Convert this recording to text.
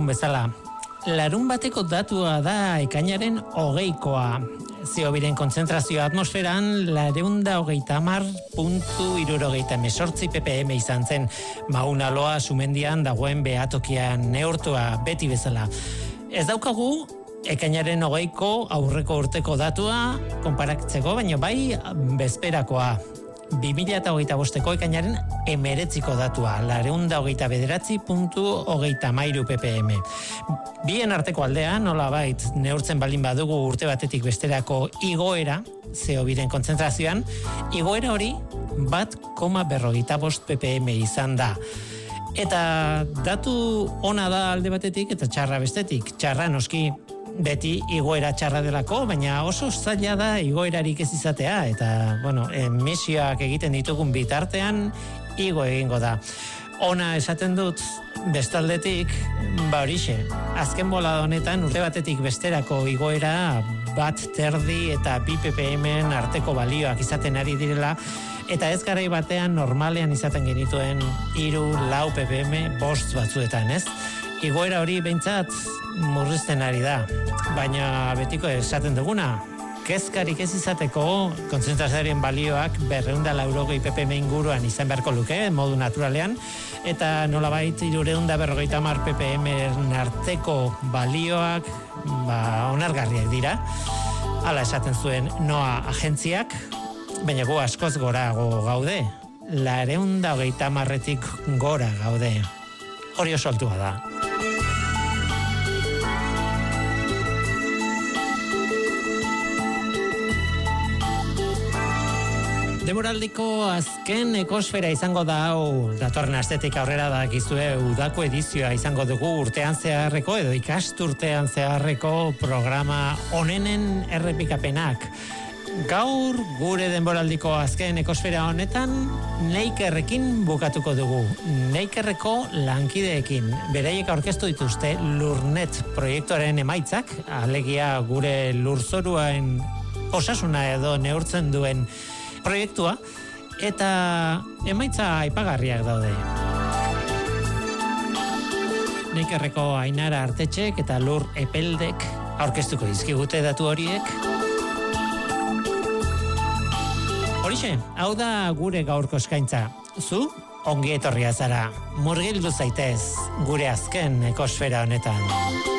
dugun bezala. Larun bateko datua da ekainaren 20koa. CO2-ren kontzentrazioa atmosferan 230.78 ppm izan zen. Maunaloa sumendian dagoen behatokian neurtua beti bezala. Ez daukagu ekainaren 20ko aurreko urteko datua konparatzeko, baina bai bezperakoa. 2025ko ekainaren 19ko datua, 229.33 ppm. Bien arteko aldean, nolabait neurtzen balin badugu urte batetik besterako igoera, CO2-ren kontzentrazioan, igoera hori 1,45 ppm izan da. Eta datu ona da alde batetik eta txarra bestetik. Txarra noski beti igoera txarra delako, baina oso zaila da igoerarik ez izatea, eta, emisioak egiten ditugun bitartean igo egingo da. Ona esaten dut, bestaldetik, horixe, azken bolada honetan urte batetik besterako igoera 1,3 eta 2 ppm arteko balioak izaten ari direla, eta ez garai batean normalean izaten genituen 3-4 ppm 5 batzuetan, ez? Igoera hori behintzat murrizten ari da, baina betiko esaten duguna, kezkarik ez izateko kontzentrazioaren balioak 280 ppm inguruan izan beharko luke, modu naturalean, eta nolabait 350 ppm arteko balioak onargarriak dira. Hala esaten zuen NOAA agentziak, baina gu askoz gorago gaude, 230tik gora gaude. Hori oso altua da. Demoraldiko azken ekosfera izango da hau, datorren astetik aurrera dakizue udako edizioa izango dugu urtean zeharreko edo ikasturtean zeharreko programa onenen errepikapenak. Gaur gure denboraldiko azken ekosfera honetan Neikerrekin bukatuko dugu. Neikerreko lankideekin. Beraiek aurkeztu dituzte Lurnet proiektuaren emaitzak, alegia gure lurzoruaren osasuna edo neurtzen duen proiektua, eta emaitza aipagarriak daude. Neikerreko Ainara Artetxek eta Lur Epeldek aurkeztuko dizkigute datu horiek. Horixe, hau da gure gaurko eskaintza. Zu, ongi etorria zara. Murgildu zaitez gure azken ekosfera honetan.